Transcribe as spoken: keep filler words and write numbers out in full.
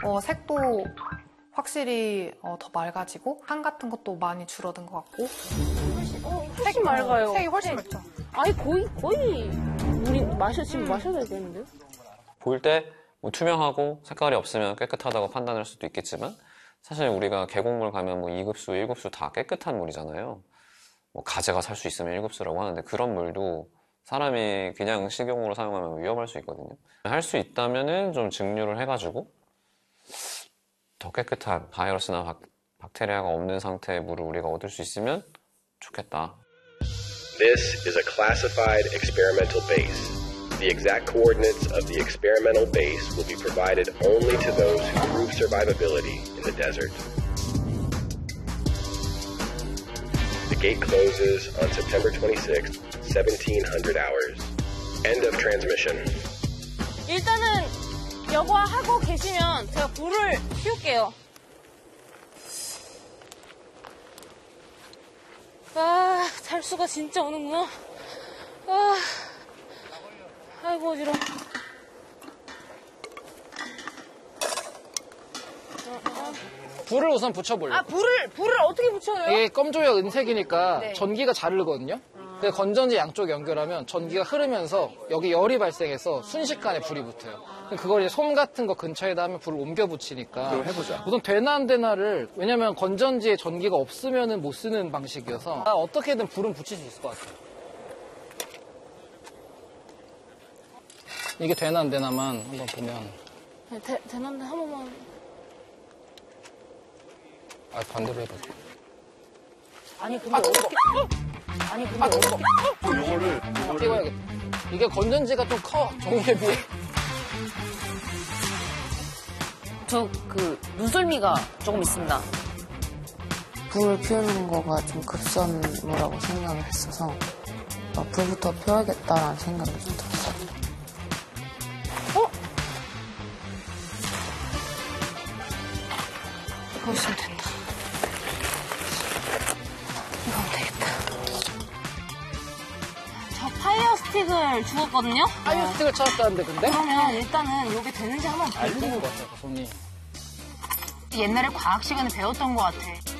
어, 색도 확실히 어, 더 맑아지고 향 같은 것도 많이 줄어든 것 같고. 어, 색이 맑아요. 색이 훨씬 맑죠. 아니 거의 거의 우리 마셔 지금 마셔야 되겠는데요? 보일 때 뭐 투명하고 색깔이 없으면 깨끗하다고 판단할 수도 있겠지만 사실 우리가 계곡물 가면 뭐 이 급수, 일 급수 다 깨끗한 물이잖아요. 뭐 가재가 살 수 있으면 일 급수라고 하는데 그런 물도 사람이 그냥 식용으로 사용하면 위험할 수 있거든요. 할 수 있다면은 좀 증류를 해가지고 더 깨끗한 바이러스나 박, 박테리아가 없는 상태의 물을 우리가 얻을 수 있으면 좋겠다. This is a classified experimental base. The exact coordinates of the experimental base will be provided only to those who prove survivability in the desert. The gate closes on September twenty-sixth, seventeen hundred hours. End of transmission. 일단은 여거 하고 계시면 제가 불을 피울게요. 아, 잘 수가 진짜 오는구나. 아, 아이고 어지러워. 불을 우선 붙여볼래요. 아, 불을 불을 어떻게 붙여요? 이게 검조약 은색이니까 네. 전기가 잘 흐르거든요. 근데 건전지 양쪽 연결하면 전기가 흐르면서 여기 열이 발생해서 순식간에 불이 붙어요. 그럼 그걸 이제 솜 같은 거 근처에다 하면 불을 옮겨 붙이니까. 그럼 해보자. 우선 되나 안 되나를, 왜냐면 건전지에 전기가 없으면 못 쓰는 방식이어서 어떻게든 불은 붙일 수 있을 것 같아요. 이게 되나 안 되나만 한번 보면. 네, 되, 되는데 한 번만. 아, 반대로 해보자. 아니 근데 어떻게? 아니 근데 어떻게? 요거를 아, 찍어야겠다. 이게 건전지가 좀 커, 종이에 비해. 저 그 눈썰미가 조금 있습니다. 불을 피우는 거가 좀 급선무라고 생각을 했어서 어, 불부터 피워야겠다라는 생각이 좀 들었어요. 어? 이거 있으면 된다. 이거 하면 되겠다. 저 파이어 스틱을 주웠거든요? 파이어 스틱을 찾았다는데, 근데? 그러면 일단은 이게 되는지 한번 볼게요. 알리는 것 같아요, 손이. 옛날에 과학 시간에 배웠던 것 같아.